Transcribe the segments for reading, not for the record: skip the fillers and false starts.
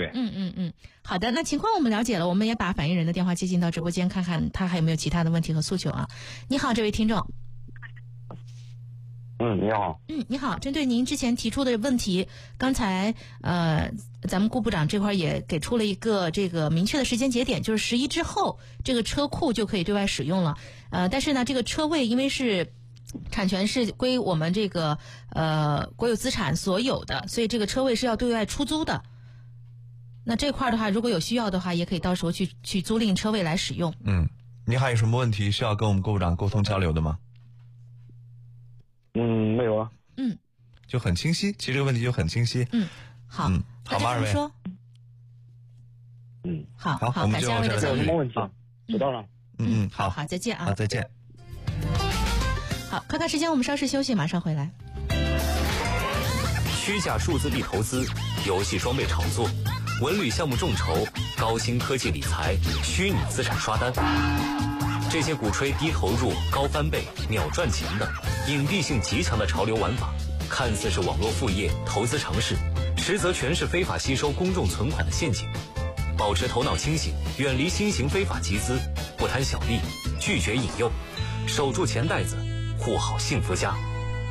对。 好的，那情况我们了解了，我们也把反映人的电话接进到直播间，看看他还有没有其他的问题和诉求啊。你好，这位听众。 你好。 你好，针对您之前提出的问题，刚才咱们顾部长这块也给出了一个这个明确的时间节点，就是11之后，这个车库就可以对外使用了。但是呢，这个车位因为是产权是归我们这个国有资产所有的，所以这个车位是要对外出租的。那这块的话，如果有需要的话，也可以到时候去租赁车位来使用。 您还有什么问题需要跟我们顾部长沟通交流的吗？ 没有啊。 就很清晰，其实这个问题就很清晰。 好， 好吧，二位。 好， 我们感谢二位的参与。 有什么问题？知道了。 好， 再见啊。 好，再见。 好，看看时间，我们稍事休息，马上回来。 虚假数字币投资、游戏装备炒作、文旅项目众筹、高新科技理财、虚拟资产刷单，这些鼓吹低投入、高翻倍、秒赚钱的隐蔽性极强的潮流玩法，看似是网络副业、投资尝试，实则全是非法吸收公众存款的陷阱。保持头脑清醒，远离新型非法集资，不贪小利，拒绝引诱，守住钱袋子，护好幸福家。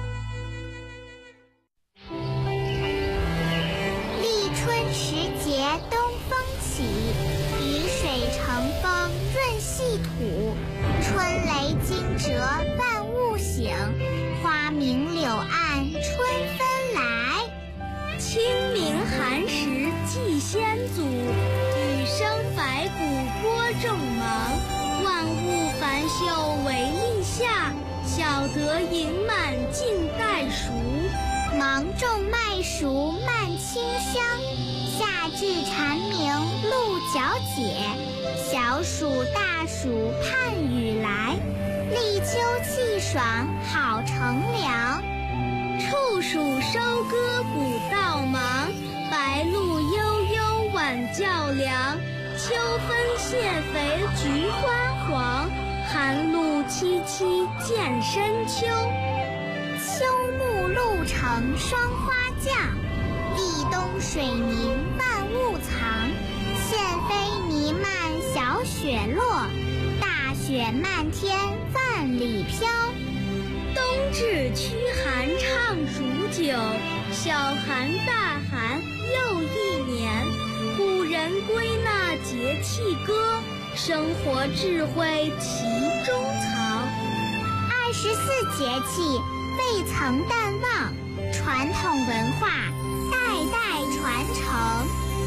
立春时节东风起，雨水乘风润细土，春雷惊蛰万物醒，花明柳暗春分来。 清明寒食祭先祖，雨生百谷播种芒。万物繁秀为立夏，小得盈满尽待熟。 芒种麦熟慢清香，夏至蝉鸣鹿角解。小暑大暑盼雨来，立秋气爽好乘凉。 处暑收割谷稻忙，白露悠悠晚较凉。秋分谢肥菊花黄，寒露凄凄渐深秋。 秋暮露成霜花降，立冬水凝万物藏。线飞弥漫小雪落，大雪漫天万里飘。 冬至驱寒唱数九，小寒大寒又一年。古人归纳节气歌，生活智慧其中藏。 24节气未曾淡忘，传统文化代代传承。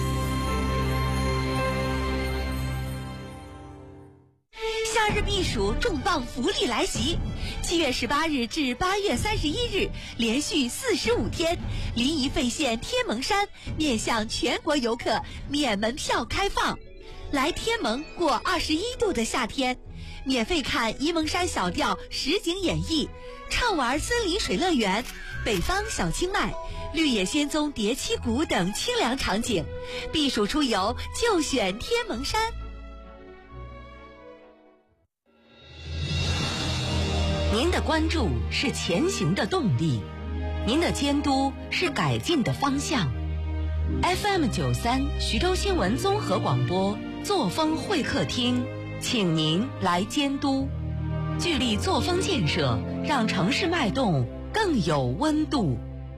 夏日避暑重磅福利来袭！7月18日至8月31日，连续45天，临沂费县天门山面向全国游客免门票开放。来天门过21度的夏天，免费看沂蒙山小调实景演绎，畅玩森林水乐园、北方小清迈、绿野仙踪叠七谷等清凉场景。避暑出游就选天门山。您的关注是前行的动力，您的监督是改进的方向。FM93徐州新闻综合广播作风会客厅，请您来监督，聚力作风建设，让城市脉动更有温度。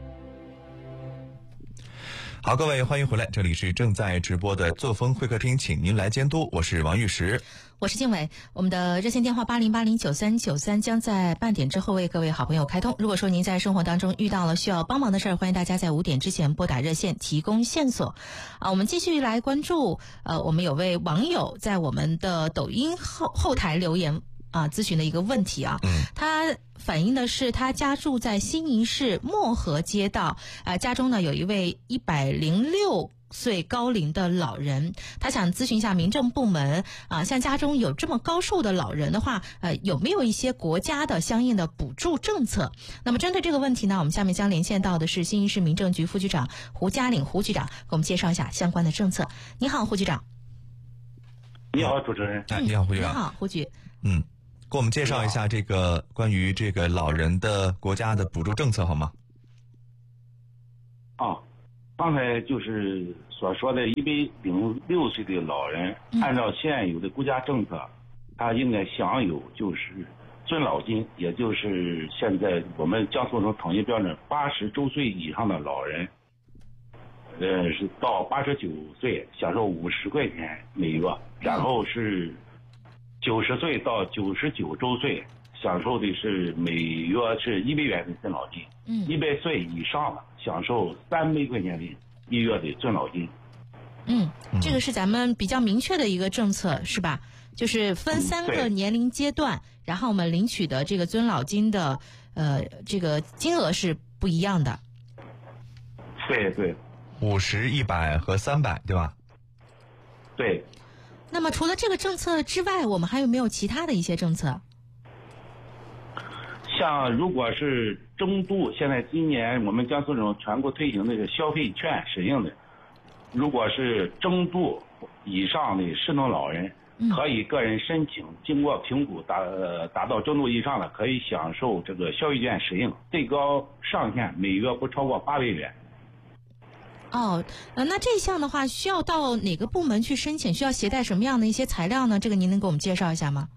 好，各位欢迎回来，这里是正在直播的作风会客厅，请您来监督，我是王玉石， 我是静伟。我们的热线电话80809393将在半点之后为各位好朋友开通。如果说您在生活当中遇到了需要帮忙的事儿，欢迎大家在5点之前拨打热线提供线索。我们继续来关注我们有位网友在我们的抖音后台留言咨询的一个问题啊。他反映的是他家住在新沂市漠河街道家中呢有一位106岁高龄的老人，他想咨询一下民政部门像家中有这么高寿的老人的话有没有一些国家的相应的补助政策。那么针对这个问题呢，我们下面将连线到的是新沂市民政局副局长胡嘉岭胡局长，给我们介绍一下相关的政策。你好，胡局长。 你好，主持人。 你好，胡局长。 你好，胡局。 给我们介绍一下这个关于这个老人的国家的补助政策好吗？ 刚才就是所说的106岁的老人，按照现有的国家政策，他应该享有就是尊老金，也就是现在我们江苏省统一标准80周岁以上的老人，是到89岁享受50块钱每月，然后是90岁到99周岁享受的是每月是100元的尊老金，100岁以上的享受300块钱的1月的尊老金。 这个是咱们比较明确的一个政策，是吧？就是分3个年龄阶段，然后我们领取的这个尊老金的这个金额是不一样的。 对对 ，50、100和300，对吧？ 对。 那么除了这个政策之外，我们还有没有其他的一些政策？ 像如果是中度，现在今年我们江苏省全国推行那个消费券适应的，如果是中度以上的失能老人，可以个人申请，经过评估达到中度以上的，可以享受这个消费券适应，最高上限每月不超过800元。 那这项的话，需要到哪个部门去申请？需要携带什么样的一些材料呢？这个您能给我们介绍一下吗？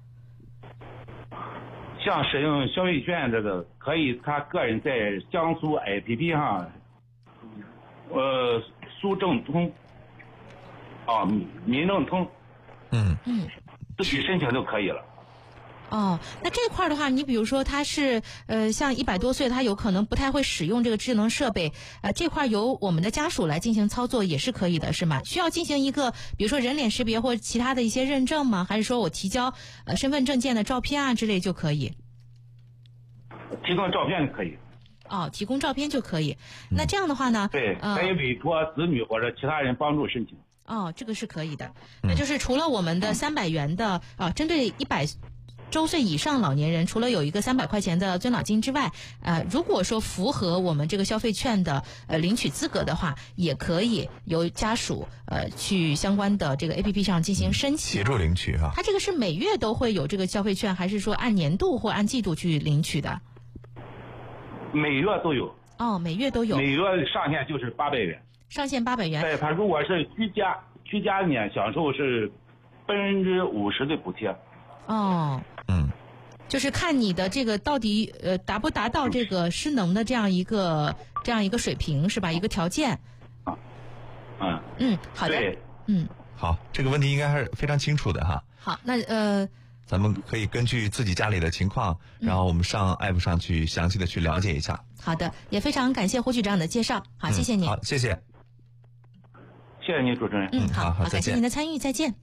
像使用消费券这个，可以他个人在江苏 APP 上，苏政通，民政通，自己申请就可以了。 那这块的话，你比如说他是像100多岁，他有可能不太会使用这个智能设备，这块由我们的家属来进行操作也是可以的，是吗？需要进行一个比如说人脸识别或其他的一些认证吗？还是说我提交身份证件的照片啊之类就可以？ 提供照片就可以。 提供照片就可以。那这样的话呢？ 对，可以委托子女或者其他人帮助申请。 这个是可以的。那就是除了我们的300元的针对100周岁以上老年人，除了有一个300块钱的尊老金之外，如果说符合我们这个消费券的领取资格的话，也可以由家属去相关的这个 APP 上进行申请， 协助领取哈。 它这个是每月都会有这个消费券，还是说按年度或按季度去领取的？ 每月都有。 每月都有。 每月上限就是800元。 上限800元。 对，他如果是居家呢，享受是50%的补贴。 就是看你的这个到底达不达到这个失能的这样一个水平，是吧？一个条件。好的。 对。 好，这个问题应该还是非常清楚的哈。 好，那咱们可以根据自己家里的情况，然后我们上 app 上去详细的去了解一下。 好的，也非常感谢胡局长的介绍。好，谢谢您。 好，谢谢。 谢谢您，主持人。 好，感谢您的参与，再见。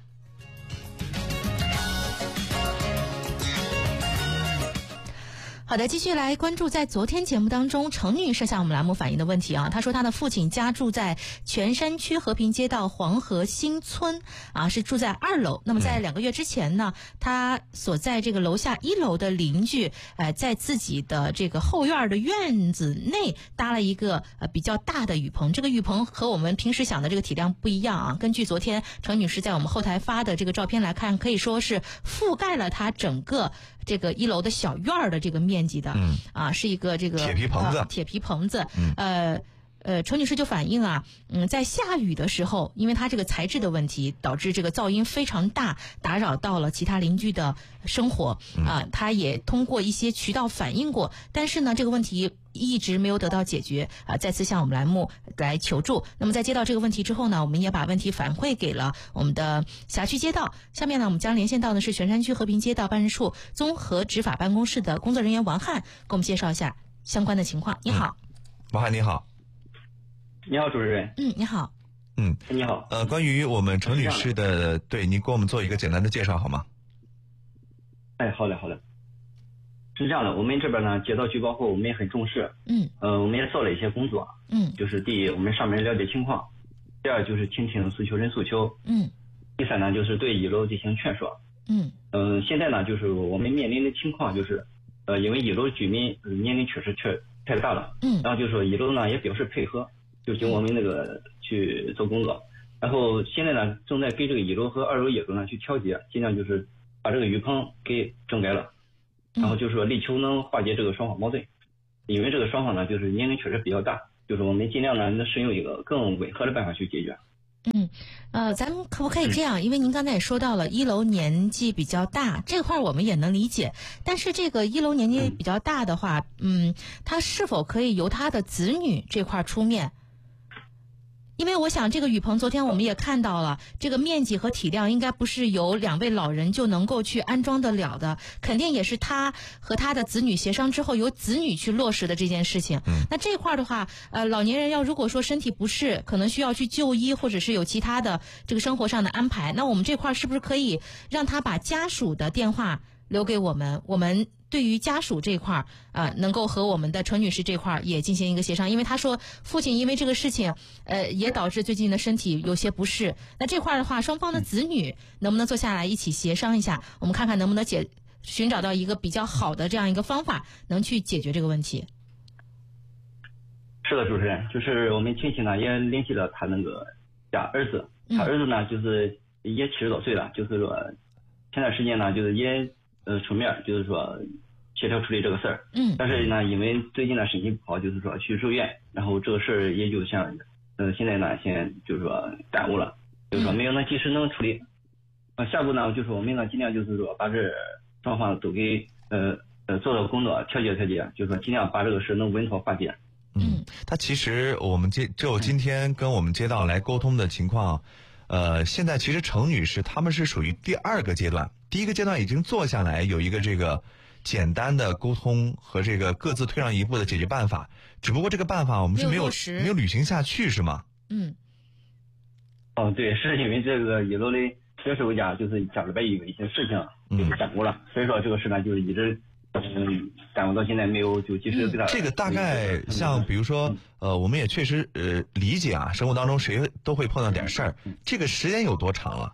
好的，继续来关注在昨天节目当中程女士向我们栏目反映的问题啊。她说她的父亲家住在泉山区和平街道黄河新村是住在2楼。那么在2个月之前呢，他所在这个楼下1楼的邻居在自己的这个后院的院子内搭了一个比较大的雨棚。这个雨棚和我们平时想的这个体量不一样啊。根据昨天程女士在我们后台发的这个照片来看，可以说是覆盖了他整个这个1楼的小院的这个面积的，是一个这个铁皮棚子，程女士就反映在下雨的时候，因为它这个材质的问题，导致这个噪音非常大，打扰到了其他邻居的生活她也通过一些渠道反映过，但是呢，这个问题一直没有得到解决再次向我们栏目来求助。那么在接到这个问题之后呢，我们也把问题反馈给了我们的辖区街道。下面呢，我们将连线到的是泉山区和平街道办事处综合执法办公室的工作人员王翰，给我们介绍一下相关的情况。你好。 王翰你好。 你好，主持人。 你好。 你好。 关于我们程女士的，对，您给我们做一个简单的介绍好吗？ 好的。是这样的，我们这边呢接到举报后，我们也很重视。我们也做了一些工作。就是第一，我们上门了解情况；第二，就是倾听诉求人诉求。第三呢，就是对1楼进行劝说。现在呢，就是我们面临的情况就是，因为1楼居民年龄确实太大了。然后就说1楼呢也表示配合，就请我们那个去做工作。然后现在呢，正在给这个1楼和2楼业主呢去调解，尽量就是把这个雨棚给整改了。然后就是说力求能化解这个双方矛盾，因为这个双方呢就是年龄确实比较大， 就是我们尽量呢能使用一个更吻合的办法去解决。 咱们可不可以这样？因为您刚才也说到了一楼年纪比较大，这块我们也能理解。但是这个一楼年纪比较大的话，他是否可以由他的子女这块出面？因为我想这个雨棚昨天我们也看到了，这个面积和体量应该不是由2位老人就能够去安装得了的，肯定也是他和他的子女协商之后由子女去落实的这件事情。那这块的话，老年人要如果说身体不适，可能需要去就医，或者是有其他的这个生活上的安排，那我们这块是不是可以让他把家属的电话留给我们？我们对于家属这块能够和我们的程女士这块也进行一个协商，因为他说父亲因为这个事情也导致最近的身体有些不适。那这块的话，双方的子女能不能坐下来一起协商一下，我们看看能不能寻找到一个比较好的这样一个方法，能去解决这个问题。 是的，主持人，就是我们亲戚呢也联系了他那个家儿子，他儿子呢就是也70多岁了，就是说前段时间呢就是也出面就是说协调处理这个事儿。但是呢因为最近呢身体不好，就是说去住院，然后这个事儿也就像现在呢先就是说耽误了，就是说没有能及时能处理。下步呢就是我们呢尽量就是说把这双方都给做到工作调解，就是说尽量把这个事能稳妥化解。 他其实我们今天跟我们街道来沟通的情况，现在其实程女士他们是属于第2个阶段，第1个阶段已经坐下来有一个这个简单的沟通和这个各自退让一步的解决办法，只不过这个办法我们是没有履行下去，是吗？ 对，是因为这个一楼的这手家就是家里边有一些事情就是耽误了，所以说这个事呢就一直耽误到现在没有就及时给他。 这个大概像比如说我们也确实理解啊，生活当中谁都会碰到点事儿，这个时间有多长了？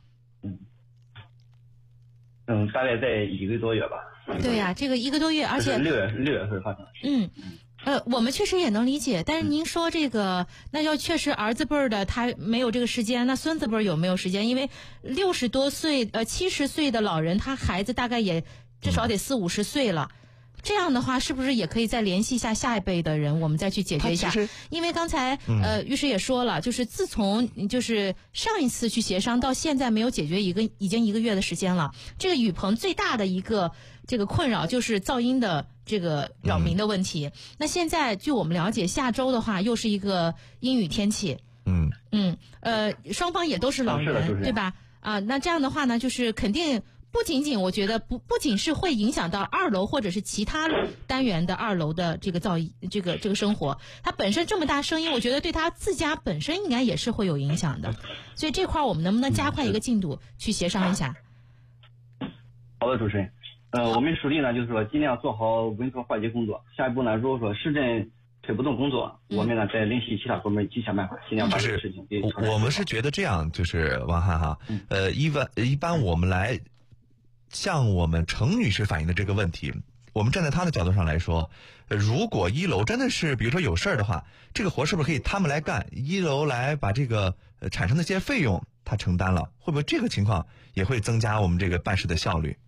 大概在1个多月吧。 对呀，这个1个多月，而且 6月份发生的。 我们确实也能理解，但是您说这个，那要确实儿子辈儿的他没有这个时间，那孙子辈儿有没有时间？因为60多岁、70岁的老人，他孩子大概也至少得40、50岁了。这样的话，是不是也可以再联系一下下一辈的人，我们再去解决一下？因为刚才律师也说了，就是自从就是上一次去协商到现在没有解决已经1个月的时间了。这个雨棚最大的一个这个困扰就是噪音的这个扰民的问题。那现在据我们了解，下周的话又是一个阴雨天气。双方也都是老人，对吧？那这样的话呢，就是肯定。不仅仅我觉得不仅是会影响到2楼或者是其他单元的2楼的这个噪音，这个生活，它本身这么大声音，我觉得对他自家本身应该也是会有影响的。所以这块我们能不能加快一个进度去协商一下？ 好的，主持人。我们属地呢就是说尽量做好稳妥化解工作。下一步呢，如果说实在推不动工作，我们呢再联系其他部门一起想办法，尽量把这个事情给。 我们是觉得这样，就是王翰哈，一般我们来。像我们程女士反映的这个问题，我们站在她的角度上来说，如果1楼真的是比如说有事儿的话，这个活是不是可以他们来干，1楼来把这个产生的一些费用他承担了，会不会这个情况也会增加我们这个办事的效率？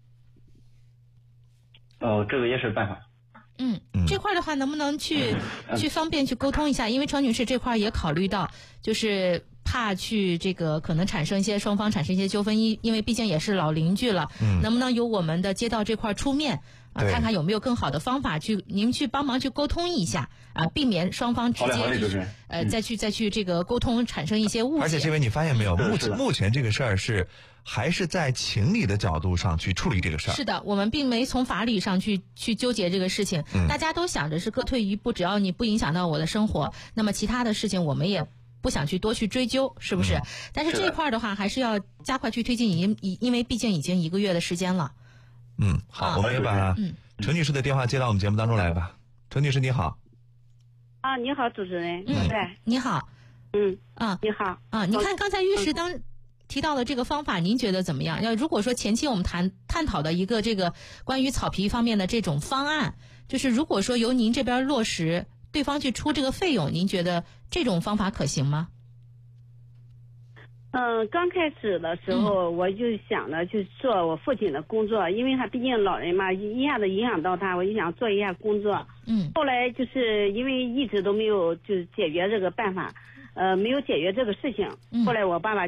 这个也是办法。 这块的话能不能去方便去沟通一下？因为程女士这块也考虑到，就是怕去这个可能双方产生一些纠纷，因为毕竟也是老邻居了。能不能由我们的街道这块出面看看有没有更好的方法您去帮忙去沟通一下避免双方之间再去这个沟通产生一些误解。 而且这位你发现没有，目前这个事儿还是在情理的角度上去处理这个事儿。 是的，我们并没从法理上去纠结这个事情。大家都想着是各退一步，只要你不影响到我的生活，那么其他的事情我们也不想去多去追究，是不是？但是这块的话还是要加快去推进，因为毕竟已经1个月的时间了。 好，我们也把程女士的电话接到我们节目当中来吧。程女士你好。 你好，主持人。 你好。 你好。 你看刚才律师提到的这个方法，您觉得怎么样？如果说前期我们探讨的一个这个关于草皮方面的这种方案，就是如果说由您这边落实，对方去出这个费用，您觉得这种方法可行吗？ 刚开始的时候，我就想着去做我父亲的工作，因为他毕竟老人嘛，一下子影响到他，我就想做一下工作。后来就是因为一直都没有就是解决这个办法，没有解决这个事情。后来我爸爸